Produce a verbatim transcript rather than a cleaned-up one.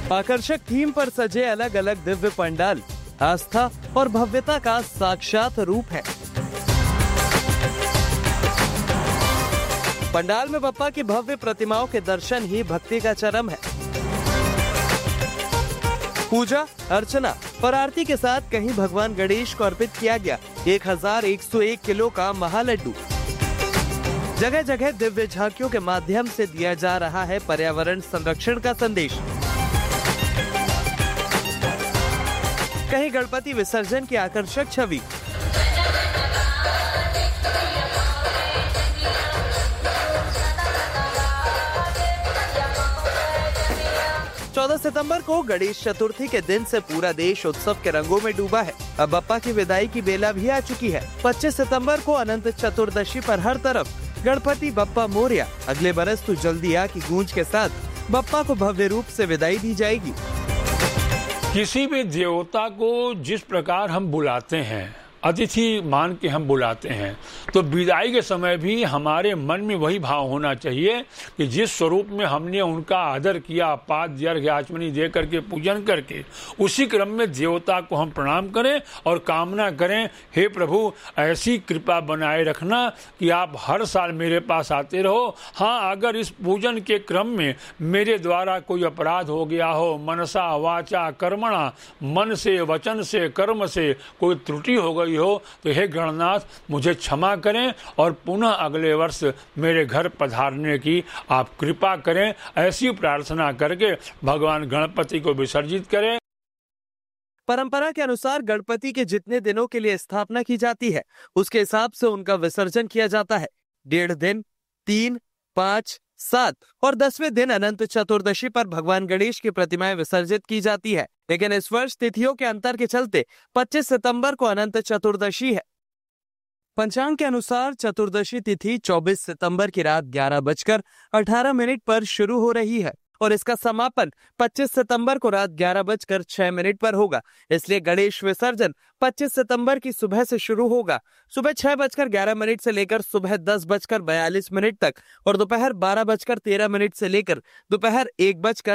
आकर्षक थीम पर सजे अलग अलग दिव्य पंडाल आस्था और भव्यता का साक्षात रूप है। पंडाल में बप्पा की भव्य प्रतिमाओं के दर्शन ही भक्ति का चरम है। पूजा अर्चना और आरती के साथ कहीं भगवान गणेश को अर्पित किया गया एक हजार एक सौ एक किलो का महालड्डू। जगह जगह दिव्य झांकियों के माध्यम से दिया जा रहा है पर्यावरण संरक्षण का संदेश। कहीं गणपति विसर्जन की आकर्षक छवि। चौदह सितंबर को गणेश चतुर्थी के दिन से पूरा देश उत्सव के रंगों में डूबा है। अब बप्पा की विदाई की बेला भी आ चुकी है। पच्चीस सितंबर को अनंत चतुर्दशी पर हर तरफ गणपति बप्पा मोरया, अगले बरस तू जल्दी आ की गूंज के साथ बप्पा को भव्य रूप से विदाई दी जाएगी। किसी भी देवता को जिस प्रकार हम बुलाते हैं, अतिथि मान के हम बुलाते हैं, तो विदाई के समय भी हमारे मन में वही भाव होना चाहिए कि जिस स्वरूप में हमने उनका आदर किया, पाद्य अर्घ्य आचमनी दे करके पूजन करके, उसी क्रम में देवता को हम प्रणाम करें और कामना करें, हे प्रभु ऐसी कृपा बनाए रखना कि आप हर साल मेरे पास आते रहो। हाँ, अगर इस पूजन के क्रम में मेरे द्वारा कोई अपराध हो गया हो, मनसा वाचा कर्मणा, मन से वचन से कर्म से कोई त्रुटि हो गई हो, तो हे गणनाथ मुझे क्षमा करें और पुनः अगले वर्ष मेरे घर पधारने की आप कृपा करें। ऐसी प्रार्थना करके भगवान गणपति को विसर्जित करें। परंपरा के अनुसार गणपति के जितने दिनों के लिए स्थापना की जाती है, उसके हिसाब से उनका विसर्जन किया जाता है। डेढ़ दिन, तीन, पाँच, सात और दसवें दिन अनंत चतुर्दशी पर भगवान गणेश की प्रतिमाएं विसर्जित की जाती है। लेकिन इस वर्ष तिथियों के अंतर के चलते पच्चीस सितंबर को अनंत चतुर्दशी है। पंचांग के अनुसार चतुर्दशी तिथि चौबीस सितंबर की रात ग्यारह बजकर अठारह मिनट पर शुरू हो रही है और इसका समापन पच्चीस सितंबर को रात ग्यारह बजकर छह मिनट पर होगा। इसलिए गणेश विसर्जन पच्चीस सितंबर की सुबह से शुरू होगा, सुबह छह बजकर ग्यारह मिनट से लेकर सुबह दस बजकर बयालीस मिनट तक और दोपहर बारह बजकर तेरह मिनट से लेकर दोपहर एक बजकर